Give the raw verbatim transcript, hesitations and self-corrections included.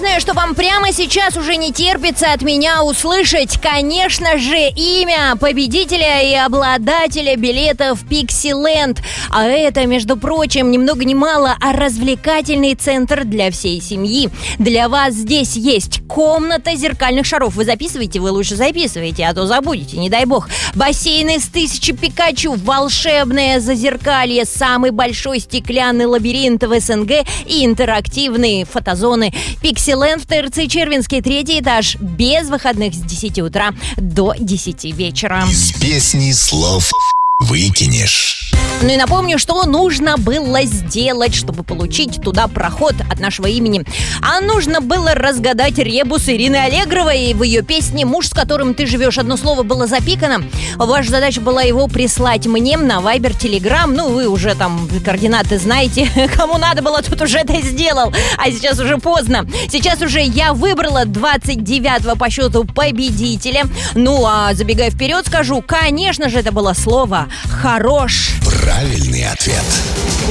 Единственное, что вам прямо сейчас уже не терпится от меня услышать, конечно же, имя победителя и обладателя билетов Pixieland. А это, между прочим, ни много ни мало, а развлекательный центр для всей семьи. Для вас здесь есть комната зеркальных шаров. Вы записываете? Вы лучше записывайте, а то забудете, не дай бог. Бассейны с тысячи Пикачу, волшебное зазеркалье, самый большой стеклянный лабиринт в СНГ и интерактивные фотозоны. Pixieland в ТРЦ Червинский, третий этаж, без выходных с десяти утра до десяти вечера. Из песни слов выкинешь. Ну и напомню, что нужно было сделать, чтобы получить туда проход от нашего имени. А нужно было разгадать ребус Ирины Аллегровой в ее песне «Муж, с которым ты живешь». Одно слово было запикано. Ваша задача была его прислать мне на Viber, Telegram. Ну, вы уже там координаты знаете. Кому надо было, тот уже это сделал. А сейчас уже поздно. Сейчас уже я выбрала двадцать девятого по счету победителя. Ну, а забегая вперед, скажу, конечно же, это было слово «хорош». Правильный ответ.